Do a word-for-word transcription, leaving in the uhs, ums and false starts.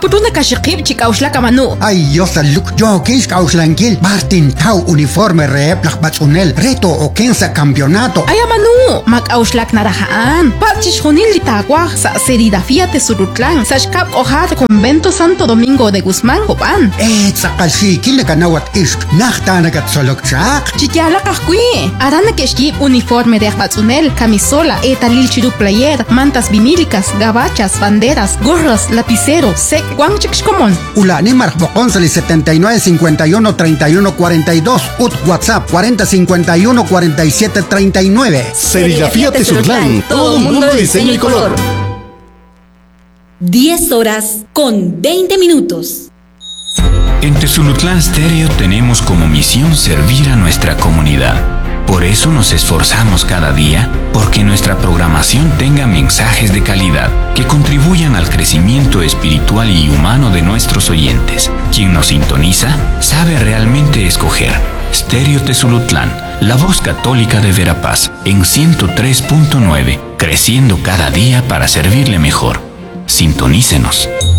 putuna kashikib chikauslaka manu. Ay, yo saluk, yo kis kauslankil. Martin Tau uniforme rep lakbatsunel. Reto o kensa campeonato. Ay, manu, mak auslak narahaan. Pachis junil litagua sa Serigrafía Tesulutlan. Sashkap ojar convento Santo Domingo de Guzmán, Copan. Eh, tsakashi, kilakanawat isk. Nachtanagat solokchak. Chikyala kahkui. Arana keshkip uniforme de akbatsunel, camisola, etalil chiru player, mantas vinílicas, gabachas, banderas, gorras, lapiceros, sec, guanchixcomon. Ulani Marcboconsali setenta y nueve cincuenta y uno treinta y uno cuarenta y dos. Ut WhatsApp cuarenta cincuenta y uno cuarenta y siete treinta y nueve. Serigrafía Tesulutlan, todo mundo de diseño y color. diez horas con veinte minutos. En Tesulutlan Stereo tenemos como misión servir a nuestra comunidad. Por eso nos esforzamos cada día porque nuestra programación tenga mensajes de calidad que contribuyan al crecimiento espiritual y humano de nuestros oyentes. Quien nos sintoniza sabe realmente escoger. Stereo Tesulutlan, la voz católica de Verapaz, en ciento tres punto nueve, creciendo cada día para servirle mejor. Sintonícenos.